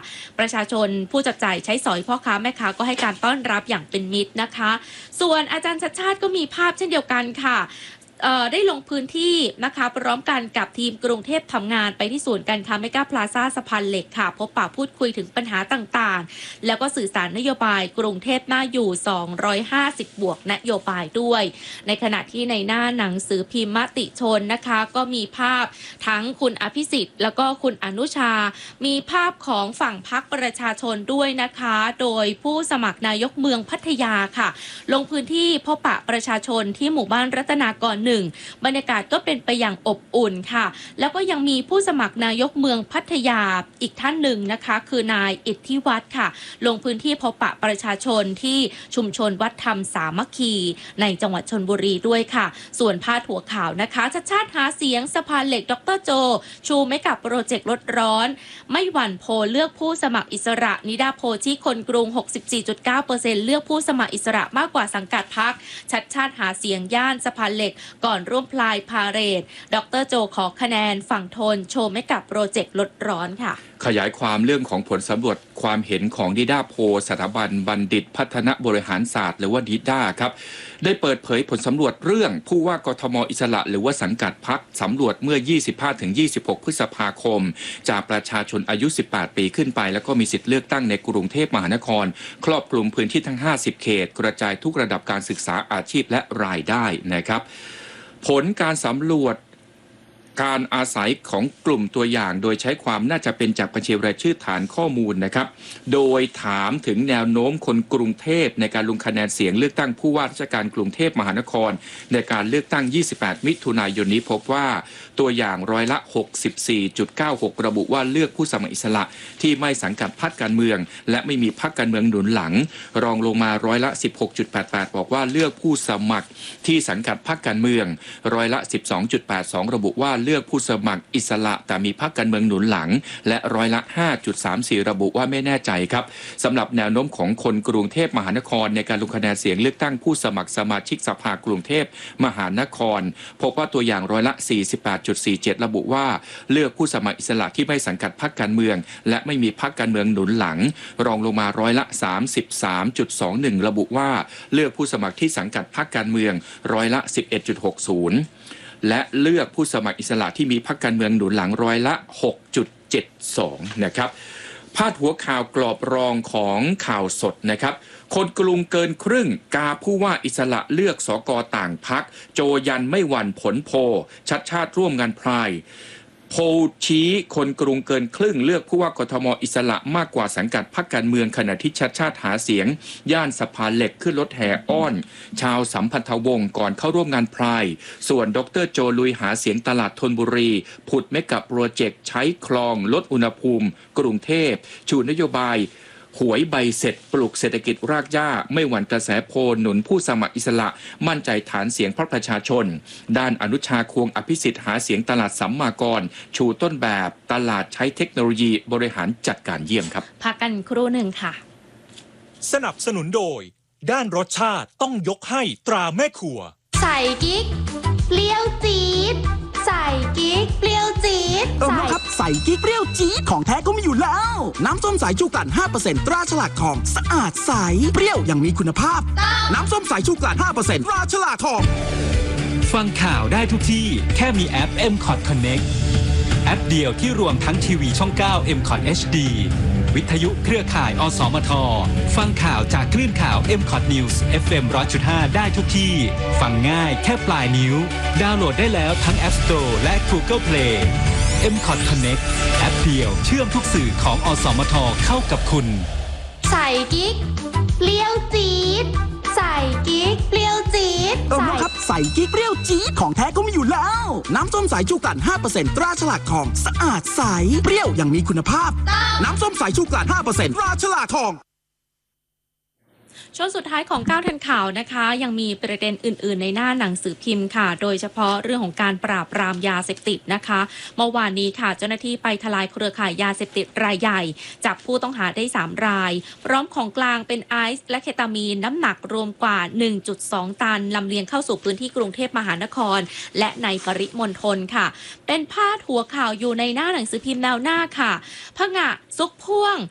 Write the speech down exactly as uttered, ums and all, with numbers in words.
ประชาชนผู้จับจ่ายใช้สอยพ่อค้าแม่ค้าก็ให้การต้อนรับอย่างเป็นมิตรนะคะส่วนอาจารย์ชัดชาติก็มีภาพเช่นเดียวกันค่ะได้ลงพื้นที่นะคะพร้อมกันกับทีมกรุงเทพทำงานไปที่ศูนย์การค้าเมกาพลาซ่าสะพานเหล็กค่ะพบปะพูดคุยถึงปัญหาต่างๆแล้วก็สื่อสารนโยบายกรุงเทพน่าอยู่สองร้อยห้าสิบบวกนโยบายด้วยในขณะที่ในหน้าหนังสือพิมพ์มติชนนะคะก็มีภาพทั้งคุณอภิสิทธิ์แล้วก็คุณอนุชามีภาพของฝั่งพรรคประชาชนด้วยนะคะโดยผู้สมัครนายกเมืองพัทยาค่ะลงพื้นที่พบปะประชาชนที่หมู่บ้านรัตนากรหนึ่งบรรยากาศก็เป็นไปอย่างอบอุ่นค่ะแล้วก็ยังมีผู้สมัครนายกเมืองพัทยาอีกท่านหนึ่งนะคะคือนายอิทธิวัฒน์ค่ะลงพื้นที่พบปะประชาชนที่ชุมชนวัดธรรมสามัคคีในจังหวัดชลบุรีด้วยค่ะส่วนพาดหัวข่าวนะคะชัดชาติหาเสียงสะพานเหล็กดร.โจชูไม่กับโปรเจกต์ลดร้อนไม่หวั่นโพเลือกผู้สมัครอิสระนิดาโพที่คนกรุง หกสิบสี่จุดเก้าเปอร์เซ็นต์ เลือกผู้สมัครอิสระมากกว่าสังกัดพรรคชัดชาติหาเสียงย่านสะพานเหล็กก่อนร่วมพลายพาเรดดร.โจขอคะแนนฝั่งทนโชว์ไม่กับโปรเจกต์ลดร้อนค่ะขยายความเรื่องของผลสำรวจความเห็นของนิด้าโพสถาบันบัณฑิตพัฒนบริหารศาสตร์หรือว่านิด้าครับได้เปิดเผยผลสำรวจเรื่องผู้ว่ากทม.อิสระหรือว่าสังกัดพรรคสำรวจเมื่อ ยี่สิบห้าถึงยี่สิบหก พฤษภาคมจากประชาชนอายุ สิบแปด ปีขึ้นไปแล้วก็มีสิทธิ์เลือกตั้งในกรุงเทพมหานครครอบคลุมพื้นที่ทั้งห้าสิบเขตกระจายทุกระดับการศึกษาอาชีพและรายได้นะครับผลการสำรวจการอาศัยของกลุ่มตัวอย่างโดยใช้ความน่าจะเป็นจากบัญชีรายชื่อฐานข้อมูลนะครับโดยถามถึงแนวโน้มคนกรุงเทพในการลงคะแนนเสียงเลือกตั้งผู้ว่าราชการกรุงเทพมหานครในการเลือกตั้งยี่สิบแปดมิถุนายนนี้พบว่าตัวอย่างร้อยละ หกสิบสี่จุดเก้าหก ระบุว่าเลือกผู้สมัครอิสระที่ไม่สังกัดพรรคการเมืองและไม่มีพรรคการเมืองหนุนหลังรองลงมาร้อยละ สิบหกจุดแปดแปด บอกว่าเลือกผู้สมัครที่สังกัดพรรคการเมืองร้อยละ สิบสองจุดแปดสอง ระบุว่าเลือกผู้สมัครอิสระแต่มีพรรคการเมืองหนุนหลังและร้อยละ ห้าจุดสามสี่ ระบุว่าไม่แน่ใจครับสำหรับแนวโน้มของคนกรุงเทพมหานครในการลงคะแนนเสียงเลือกตั้งผู้สมัครสมาชิกสภากรุงเทพมหานครพบว่าตัวอย่างร้อยละ สี่สิบแปดจุดสี่เจ็ด ระบุว่าเลือกผู้สมัครอิสระที่ไม่สังกัดพรรคการเมืองและไม่มีพรรคการเมืองหนุนหลังรองลงมาร้อยละ สามสิบสามจุดสองหนึ่ง ระบุว่าเลือกผู้สมัครที่สังกัดพรรคการเมืองร้อยละ สิบเอ็ดจุดหกศูนย์และเลือกผู้สมัครอิสระที่มีพรรคการเมืองหนุนหลังร้อยละ หกจุดเจ็ดสอง นะครับพาดหัวข่าวกรอบรองของข่าวสดนะครับคนกรุงเกินครึ่งกาผู้ว่าอิสระเลือกสกต่างพรรคโจยันไม่หวั่นผลโพชัดชาติร่วมงานพรายโพชี้คนกรุงเกินครึ่งเลือกผู้ว่ากทม.อิสระมากกว่าสังกัดพรรคการเมืองขณะที่ชัดชาติหาเสียงย่านสะพานเหล็กขึ้นรถแห่อ้อนชาวสัมพันธวงศ์ก่อนเข้าร่วมงานพรายส่วนดร.โจลุยหาเสียงตลาดธนบุรีผุดเมกะโปรเจกต์ใช้คลองลดอุณหภูมิกรุงเทพชูนโยบายหวยใบเสร็จปลุกเศรษฐกิจรากหญ้าไม่หวั่นกระแสโพลหนุนผู้สมัครอิสระมั่นใจฐานเสียงพรรคประชาชนด้านอนุชาควงอภิสิทธิ์หาเสียงตลาดสัมมากรชูต้นแบบตลาดใช้เทคโนโลยีบริหารจัดการเยี่ยมครับพักกันครู่หนึ่งค่ะสนับสนุนโดยด้านรสชาติต้องยกให้ตราแม่ครัวใส่กิ๊กเปรี้ยวจี๊ดใส่กิ๊กเปรี้ยวจี๊ดเออครับใส่กิ๊กเปรี้ยวจี๊ดของแท้ก็มีอยู่แล้วน้ำส้มสายชูกลั่น ห้าเปอร์เซ็นต์ ตราฉลากทองสะอาดใสเปรี้ยวอย่างมีคุณภาพน้ำส้มสายชูกลั่น ห้าเปอร์เซ็นต์ ตราฉลากทองฟังข่าวได้ทุกที่แค่มีแอป เอ็ม คอท Connect แอปเดียวที่รวมทั้งทีวีช่อง เก้า เอ็ม คอท เอช ดี วิทยุเครือข่ายอสมทฟังข่าวจากคลื่นข่าว เอ็ม คอท News เอฟ เอ็ม หนึ่งร้อยจุดห้า ได้ทุกที่ฟังง่ายแค่ปลายนิ้วดาวน์โหลดได้แล้วทั้ง App Store และ Google Play เอ็ม คอท Connect แอปเดียวเชื่อมทุกสื่อของอสมทเข้ากับคุณใส่กิ๊กเปรี้ยวจี๊ดใส่กิ๊กเปรี้ยวจี๊ดเออครับใส่กิ๊กเปรี้ยวจี๊ดของแท้ก็มีอยู่แล้วน้ำส้มสายชูกลั่น ห้าเปอร์เซ็นต์ ตราฉลากทองสะอาดใสเปรี้ยวอย่างมีคุณภาพน้ำส้มสายชูกลั่น ห้าเปอร์เซ็นต์ ตราฉลากทองช่วงสุดท้ายของก้าวทันข่าวนะคะยังมีประเด็นอื่นๆในหน้าหนังสือพิมพ์ค่ะโดยเฉพาะเรื่องของการปราบปรามยาเสพติดนะคะเมื่อวานนี้ค่ะเจ้าหน้าที่ไปทลายเครือข่ายยาเสพติดรายใหญ่จับผู้ต้องหาได้สามรายพร้อมของกลางเป็นไอซ์และเคตามีนน้ำหนักรวมกว่า หนึ่งจุดสอง ตันลำเลียงเข้าสู่พื้นที่กรุงเทพมหานครและในปริมณฑลค่ะเป็นพาดหัวข่าวอยู่ในหน้าหนังสือพิมพ์แนวหน้าค่ะผงะซุกพ่วง